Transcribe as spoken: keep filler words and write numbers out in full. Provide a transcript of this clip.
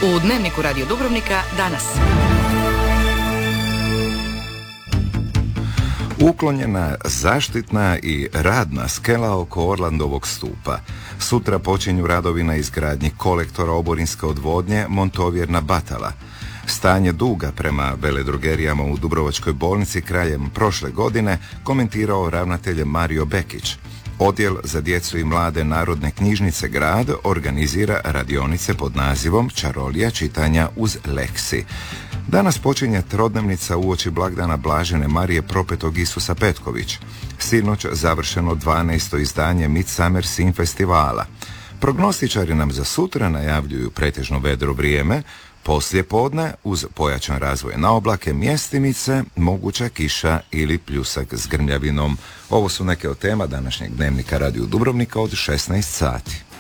U Dnevniku Radio Dubrovnika danas. Uklonjena zaštitna i radna skela oko Orlandovog stupa. Sutra počinju radovi na izgradnji kolektora oborinske odvodnje Montovjerna Batala. Stanje duga prema veledrogerijama u Dubrovačkoj bolnici krajem prošle godine komentirao ravnatelj Mario Bekić. Odjel za djecu i mlade Narodne knjižnice Grad organizira radionice pod nazivom Čarolija čitanja uz leksi. Danas počinje trodnevnica uoči blagdana Blažene Marije Propetog Isusa Petković. Sinoć završeno dvanaesto izdanje Midsummer Sin festivala. Prognostičari nam za sutra najavljuju pretežno vedro vrijeme, poslije podne uz pojačan razvoj na oblake, mjestimice, moguća kiša ili pljusak s grmljavinom. Ovo su neke od tema današnjeg Dnevnika Radio Dubrovnika od šesnaest sati.